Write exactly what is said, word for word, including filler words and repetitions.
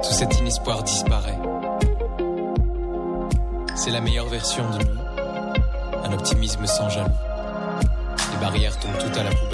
tout cet inespoir disparaît. C'est la meilleure version de nous, un optimisme sans jaloux. Les barrières tombent toutes à la poubelle.